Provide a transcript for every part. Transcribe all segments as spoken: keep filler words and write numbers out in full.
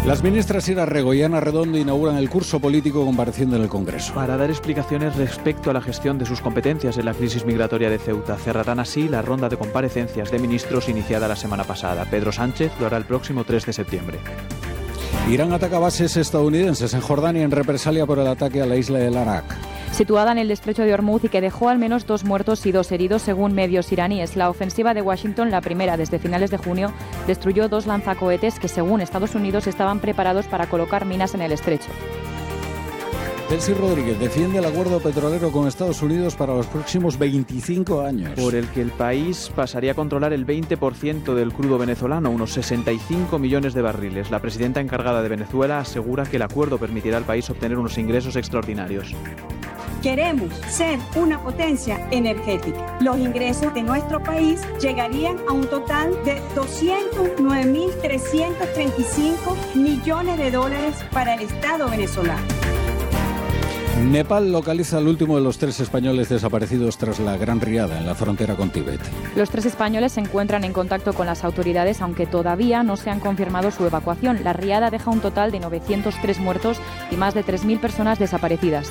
Las ministras Ira Rego y Ana Redondo inauguran el curso político compareciendo en el Congreso. Para dar explicaciones respecto a la gestión de sus competencias en la crisis migratoria de Ceuta. Cerrarán así la ronda de comparecencias de ministros iniciada la semana pasada. Pedro Sánchez lo hará el próximo tres de septiembre. Irán ataca bases estadounidenses en Jordania en represalia por el ataque a la isla de Larak. Situada en el estrecho de Hormuz y que dejó al menos dos muertos y dos heridos según medios iraníes. La ofensiva de Washington, la primera desde finales de junio, destruyó dos lanzacohetes que según Estados Unidos estaban preparados para colocar minas en el estrecho. Delcy Rodríguez defiende el acuerdo petrolero con Estados Unidos para los próximos veinticinco años. Por el que el país pasaría a controlar el veinte por ciento del crudo venezolano, unos sesenta y cinco millones de barriles. La presidenta encargada de Venezuela asegura que el acuerdo permitirá al país obtener unos ingresos extraordinarios. Queremos ser una potencia energética. Los ingresos de nuestro país llegarían a un total de doscientos nueve mil trescientos treinta y cinco millones de dólares para el Estado venezolano. Nepal localiza al último de los tres españoles desaparecidos tras la gran riada en la frontera con Tíbet. Los tres españoles se encuentran en contacto con las autoridades, aunque todavía no se han confirmado su evacuación. La riada deja un total de novecientos tres muertos y más de tres mil personas desaparecidas.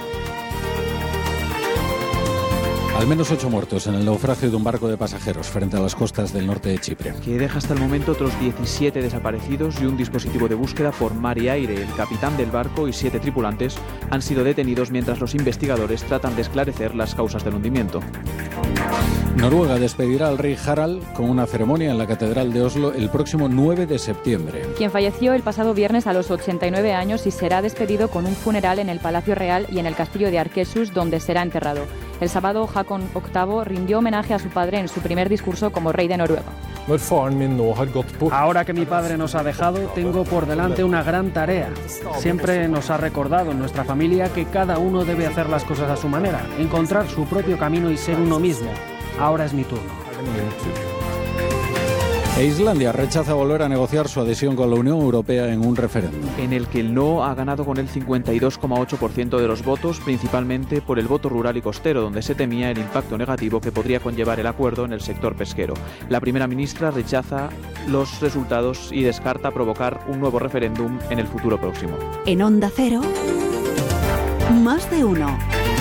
Al menos ocho muertos en el naufragio de un barco de pasajeros frente a las costas del norte de Chipre. Que deja hasta el momento otros diecisiete desaparecidos y un dispositivo de búsqueda por mar y aire. El capitán del barco y siete tripulantes han sido detenidos mientras los investigadores tratan de esclarecer las causas del hundimiento. Noruega despedirá al rey Harald con una ceremonia en la Catedral de Oslo el próximo nueve de septiembre. Quien falleció el pasado viernes a los ochenta y nueve años y será despedido con un funeral en el Palacio Real y en el castillo de Arquesus, donde será enterrado. El sábado, Haakon octavo rindió homenaje a su padre en su primer discurso como rey de Noruega. Ahora que mi padre nos ha dejado, tengo por delante una gran tarea. Siempre nos ha recordado en nuestra familia que cada uno debe hacer las cosas a su manera, encontrar su propio camino y ser uno mismo. Ahora es mi turno. E Islandia rechaza volver a negociar su adhesión con la Unión Europea en un referéndum. En el que el no ha ganado con el cincuenta y dos coma ocho por ciento de los votos, principalmente por el voto rural y costero, donde se temía el impacto negativo que podría conllevar el acuerdo en el sector pesquero. La primera ministra rechaza los resultados y descarta provocar un nuevo referéndum en el futuro próximo. En Onda Cero, más de uno.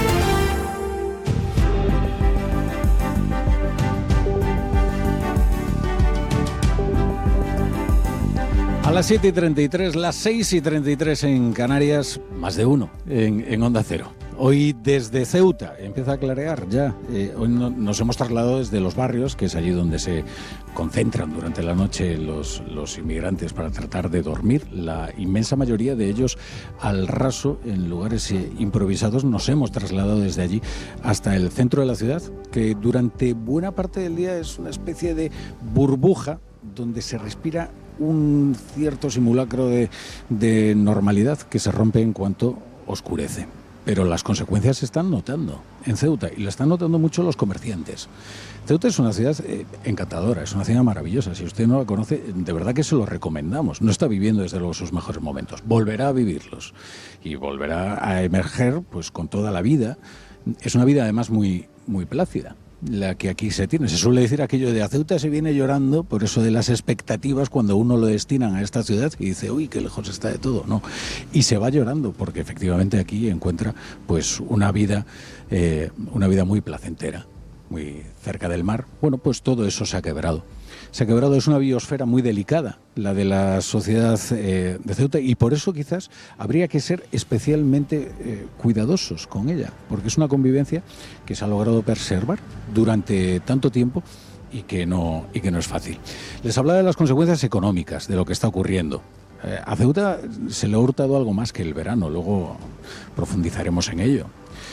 A las siete y treinta y tres, las seis y treinta y tres en Canarias, más de uno en, en Onda Cero. Hoy desde Ceuta, empieza a clarear ya. Eh, hoy no, nos hemos trasladado desde los barrios, que es allí donde se concentran durante la noche los, los inmigrantes para tratar de dormir. La inmensa mayoría de ellos al raso, en lugares eh, improvisados. Nos hemos trasladado desde allí hasta el centro de la ciudad, que durante buena parte del día es una especie de burbuja donde se respira un cierto simulacro de, de normalidad que se rompe en cuanto oscurece. Pero las consecuencias se están notando en Ceuta y lo están notando mucho los comerciantes. Ceuta es una ciudad eh, encantadora, es una ciudad maravillosa. Si usted no la conoce, de verdad que se lo recomendamos. No está viviendo desde luego sus mejores momentos, volverá a vivirlos y volverá a emerger pues con toda la vida. Es una vida además muy, muy plácida la que aquí se tiene. Se suele decir aquello de a Ceuta se viene llorando, por eso de las expectativas cuando uno lo destinan a esta ciudad y dice, uy, qué lejos está de todo, no. Y se va llorando porque efectivamente aquí encuentra pues una vida, eh, una vida muy placentera, muy cerca del mar. Bueno, pues todo eso se ha quebrado. Se ha quebrado, es una biosfera muy delicada, la de la sociedad eh, de Ceuta, y por eso quizás habría que ser especialmente eh, cuidadosos con ella, porque es una convivencia que se ha logrado preservar durante tanto tiempo y que no, y que no es fácil. Les hablaba de las consecuencias económicas de lo que está ocurriendo. Eh, a Ceuta se le ha hurtado algo más que el verano, luego profundizaremos en ello,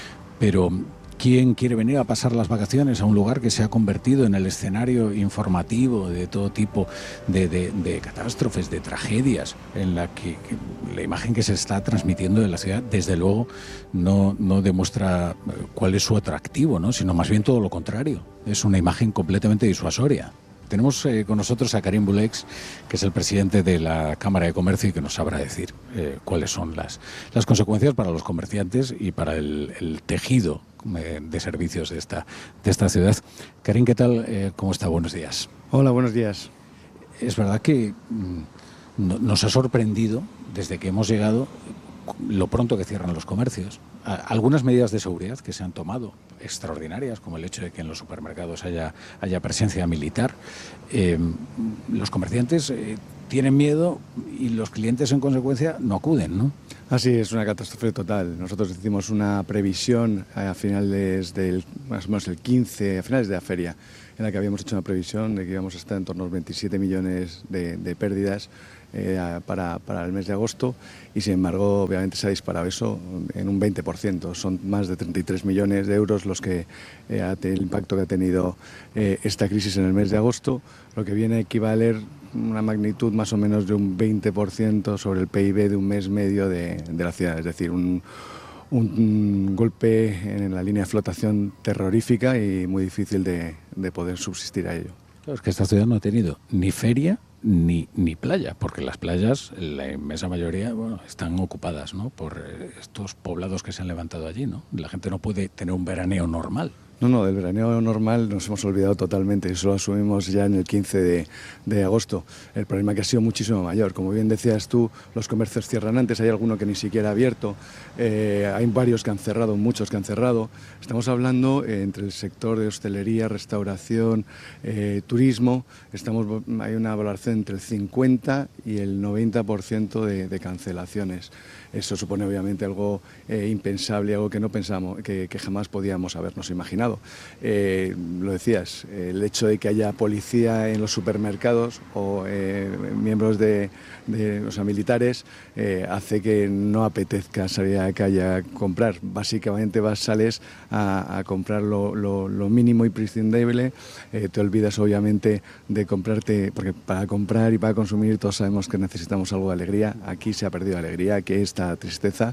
pero ¿quién quiere venir a pasar las vacaciones a un lugar que se ha convertido en el escenario informativo de todo tipo de, de, de catástrofes, de tragedias, en la que, que la imagen que se está transmitiendo de la ciudad, desde luego, no, no demuestra cuál es su atractivo, ¿no? Sino más bien todo lo contrario. Es una imagen completamente disuasoria. Tenemos eh, con nosotros a Karim Bulex, que es el presidente de la Cámara de Comercio y que nos sabrá decir eh, cuáles son las, las consecuencias para los comerciantes y para el, el tejido eh, de servicios de esta, de esta ciudad. Karim, ¿qué tal? Eh, ¿Cómo está? Buenos días. Hola, buenos días. Es verdad que mmm, no, nos ha sorprendido desde que hemos llegado lo pronto que cierran los comercios. Algunas medidas de seguridad que se han tomado, extraordinarias, como el hecho de que en los supermercados haya, haya presencia militar. Eh, los comerciantes eh, tienen miedo y los clientes, en consecuencia, no acuden, ¿no? Así es, una catástrofe total. Nosotros hicimos una previsión a finales del, más o menos el quince, a finales de la feria, en la que habíamos hecho una previsión de que íbamos a estar en torno a los veintisiete millones de, de pérdidas eh, para, para el mes de agosto, y sin embargo obviamente se ha disparado eso en un veinte por ciento. Son más de treinta y tres millones de euros los que eh, ha, el impacto que ha tenido eh, esta crisis en el mes de agosto, lo que viene a equivaler una magnitud más o menos de un veinte por ciento sobre el P I B de un mes medio de, de la ciudad, es decir, un, un golpe en la línea de flotación terrorífica y muy difícil de, de poder subsistir a ello. Claro, es que esta ciudad no ha tenido ni feria ni, ni playa, porque las playas, la inmensa mayoría, bueno, están ocupadas, ¿no?, por estos poblados que se han levantado allí, ¿no? La gente no puede tener un veraneo normal. No, no, del veraneo normal nos hemos olvidado totalmente, eso lo asumimos ya en el quince de, de agosto. El problema que ha sido muchísimo mayor. Como bien decías tú, los comercios cierran antes, hay alguno que ni siquiera ha abierto, eh, hay varios que han cerrado, muchos que han cerrado. Estamos hablando eh, entre el sector de hostelería, restauración, eh, turismo, estamos, hay una valoración entre el cincuenta y el noventa por ciento de, de cancelaciones. Eso supone obviamente algo eh, impensable, algo que no pensamos, que, que jamás podíamos habernos imaginado. Eh, lo decías, el hecho de que haya policía en los supermercados o eh, miembros de, de o sea, militares eh, hace que no apetezca salir a la calle a comprar. Básicamente vas, sales a, a comprar lo, lo, lo mínimo y prescindible, eh, te olvidas obviamente de comprarte, porque para comprar y para consumir todos sabemos que necesitamos algo de alegría. Aquí se ha perdido la alegría, que es esta tristeza,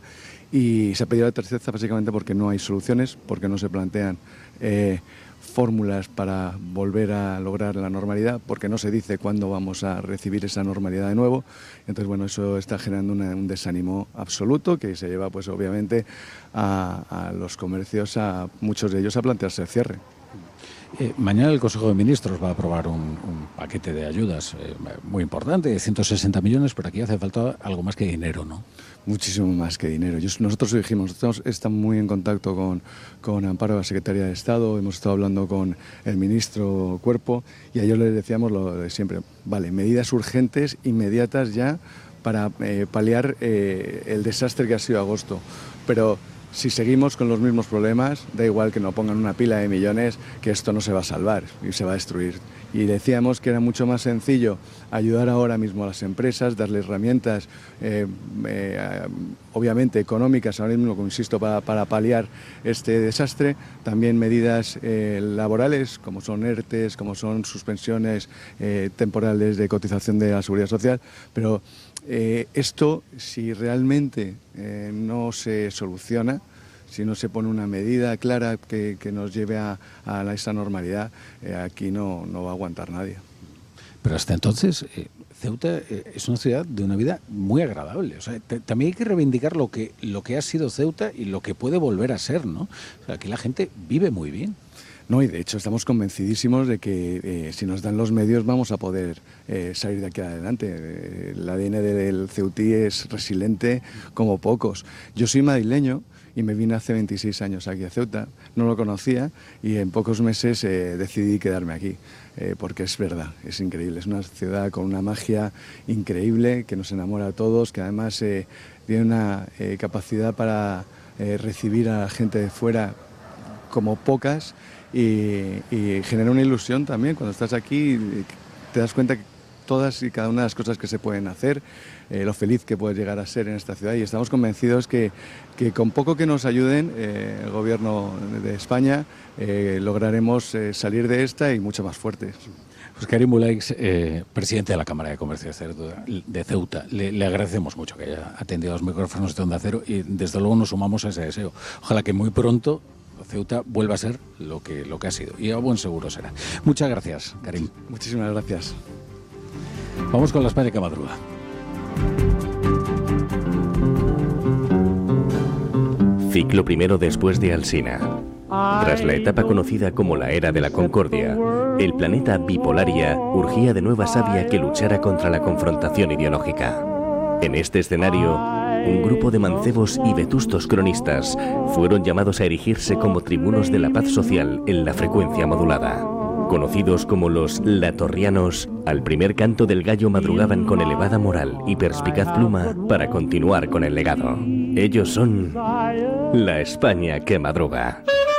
y se ha pedido la tristeza básicamente porque no hay soluciones, porque no se plantean eh, fórmulas para volver a lograr la normalidad, porque no se dice cuándo vamos a recibir esa normalidad de nuevo. Entonces, bueno, eso está generando una, un desánimo absoluto que se lleva, pues obviamente, a, a los comercios, a muchos de ellos, a plantearse el cierre. Eh, mañana el Consejo de Ministros va a aprobar un, un paquete de ayudas eh, muy importante, de ciento sesenta millones, pero aquí hace falta algo más que dinero, ¿no? Muchísimo más que dinero. Yo, nosotros dijimos, estamos, estamos muy en contacto con, con Amparo, la Secretaria de Estado, hemos estado hablando con el Ministro Cuerpo, y a ellos les decíamos lo de siempre, vale, medidas urgentes, inmediatas ya, para eh, paliar eh, el desastre que ha sido agosto, pero si seguimos con los mismos problemas, da igual que nos pongan una pila de millones, que esto no se va a salvar y se va a destruir. Y decíamos que era mucho más sencillo ayudar ahora mismo a las empresas, darles herramientas, eh, eh, obviamente económicas, ahora mismo, como insisto, para, para paliar este desastre, también medidas eh, laborales, como son ERTES, como son suspensiones eh, temporales de cotización de la Seguridad Social, pero Eh, esto, si realmente eh, no se soluciona, si no se pone una medida clara que, que nos lleve a, a esa normalidad, eh, aquí no, no va a aguantar nadie. Pero hasta entonces, eh, Ceuta eh, es una ciudad de una vida muy agradable. O sea, te, también hay que reivindicar lo que, lo que ha sido Ceuta y lo que puede volver a ser, ¿no? O sea, aquí la gente vive muy bien. No, y de hecho estamos convencidísimos de que eh, si nos dan los medios vamos a poder eh, salir de aquí adelante. Eh, el A D N del ceutí es resiliente como pocos. Yo soy madrileño y me vine hace veintiséis años aquí a Ceuta, no lo conocía y en pocos meses eh, decidí quedarme aquí, eh, porque es verdad, es increíble, es una ciudad con una magia increíble que nos enamora a todos, que además eh, tiene una eh, capacidad para eh, recibir a la gente de fuera como pocas. Y, y genera una ilusión también cuando estás aquí, te das cuenta que todas y cada una de las cosas que se pueden hacer, eh, lo feliz que puedes llegar a ser en esta ciudad, y estamos convencidos que, que con poco que nos ayuden eh, el gobierno de España eh, lograremos eh, salir de esta y mucho más fuertes. Pues Karim Boulaix, eh, presidente de la Cámara de Comercio de Ceuta, le, le agradecemos mucho que haya atendido a los micrófonos de Onda Cero y desde luego nos sumamos a ese deseo. Ojalá que muy pronto Ceuta vuelva a ser lo que, lo que ha sido, y a buen seguro será. Muchas gracias, Karim. Muchísimas gracias. Vamos con la España que madruga. Ciclo primero después de Alsina. Tras la etapa conocida como la Era de la Concordia, El planeta Bipolaria urgía de nueva savia que luchara contra la confrontación ideológica. En este escenario, un grupo de mancebos y vetustos cronistas fueron llamados a erigirse como tribunos de la paz social en la frecuencia modulada. Conocidos como los latorrianos, al primer canto del gallo madrugaban con elevada moral y perspicaz pluma para continuar con el legado. Ellos son la España que madruga.